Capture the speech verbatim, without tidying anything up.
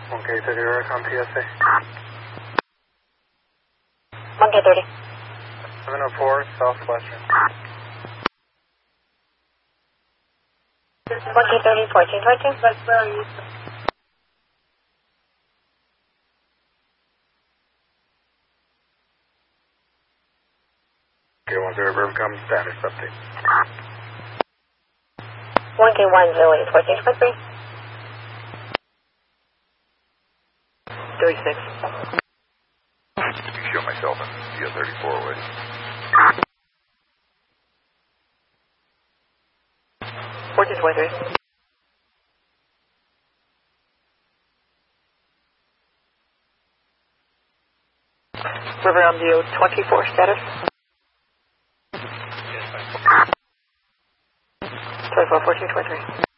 one K thirty, Oricon P S A. one K thirty. seven oh four, Southwestern. one K thirty, fourteen twenty. Where are you? K one zero, Verticom, status update. one K one zero eight, fourteen twenty-three. thirty-six. Show myself in C L thirty-four already. fourteen twenty-three. River M D O twenty-four status. twenty-four, fourteen twenty-three.